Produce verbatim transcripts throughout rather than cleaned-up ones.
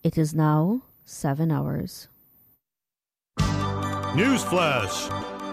It is now seven hours. News Flash.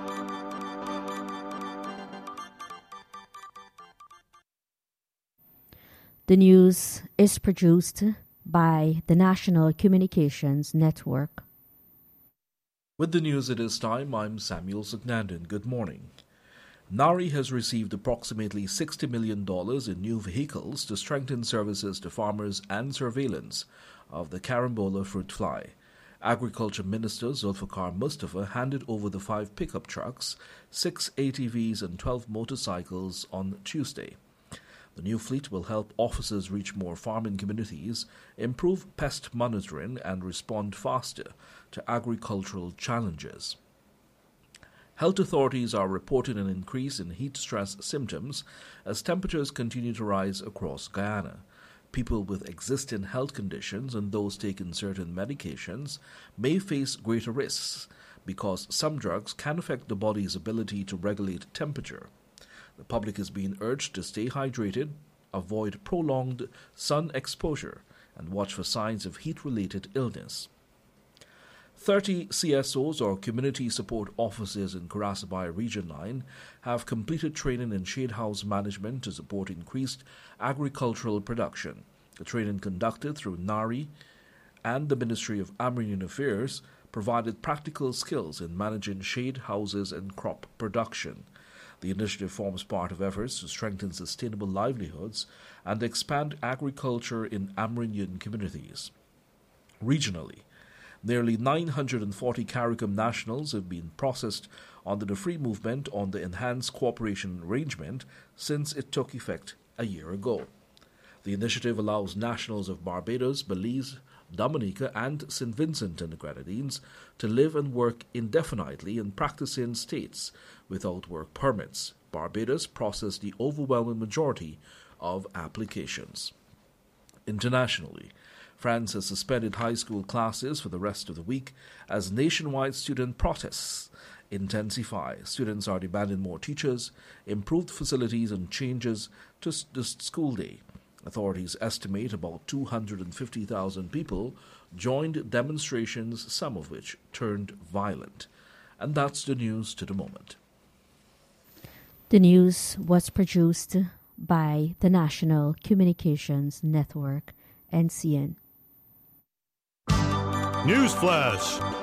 The news is produced by the National Communications Network. With the news at this time, I'm Samuel Sugnandan. Good morning. NARI has received approximately sixty million dollars in new vehicles to strengthen services to farmers and surveillance of the Carambola fruit fly. Agriculture Minister Zulfikar Mustafa handed over the five pickup trucks, six A T Vs and twelve motorcycles on Tuesday. The new fleet will help officers reach more farming communities, improve pest monitoring and respond faster to agricultural challenges. Health authorities are reporting an increase in heat stress symptoms as temperatures continue to rise across Guyana. People with existing health conditions and those taking certain medications may face greater risks because some drugs can affect the body's ability to regulate temperature. The public is being urged to stay hydrated, avoid prolonged sun exposure, and watch for signs of heat-related illness. thirty C S Os, or Community Support Officers in Curaçao Region nine, have completed training in shade house management to support increased agricultural production. The training conducted through NARI and the Ministry of Amerindian Affairs provided practical skills in managing shade houses and crop production. The initiative forms part of efforts to strengthen sustainable livelihoods and expand agriculture in Amerindian communities. Regionally, nearly nine hundred forty CARICOM nationals have been processed under the free movement on the Enhanced Cooperation Arrangement since it took effect a year ago. The initiative allows nationals of Barbados, Belize, Dominica, and Saint Vincent and the Grenadines to live and work indefinitely in practicing states without work permits. Barbados processed the overwhelming majority of applications. Internationally, France has suspended high school classes for the rest of the week as nationwide student protests intensify. Students are demanding more teachers, improved facilities, and changes to the school day. Authorities estimate about two hundred fifty thousand people joined demonstrations, some of which turned violent. And that's the news to the moment. The news was produced by the National Communications Network, N C N. News Flash.